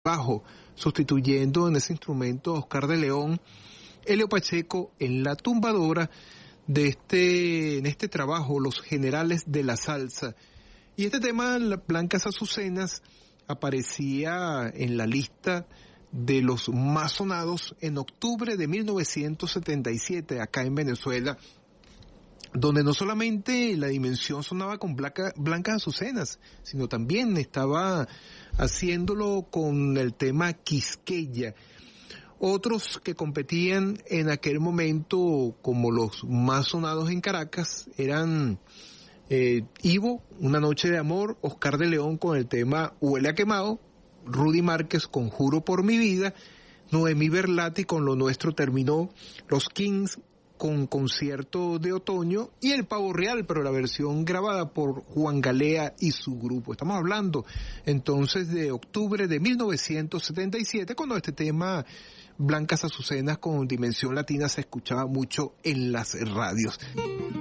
bajo, sustituyendo en ese instrumento a Oscar de León, Elio Pacheco en la tumbadora en este trabajo, Los Generales de la Salsa. Y este tema, Blancas Azucenas, aparecía en la lista de los más sonados en octubre de 1977 acá en Venezuela, donde no solamente La Dimensión sonaba con Blancas Azucenas, sino también estaba haciéndolo con el tema Quisqueya. Otros que competían en aquel momento como los más sonados en Caracas eran Ivo, Una Noche de Amor, Oscar de León con el tema Huele a Quemado, Rudy Márquez con Juro por mi vida, Noemí Berlati con Lo Nuestro Terminó, Los Kings con Concierto de Otoño y El Pavo Real, pero la versión grabada por Juan Galea y su grupo. Estamos hablando entonces de octubre de 1977, cuando este tema Blancas Azucenas con Dimensión Latina se escuchaba mucho en las radios.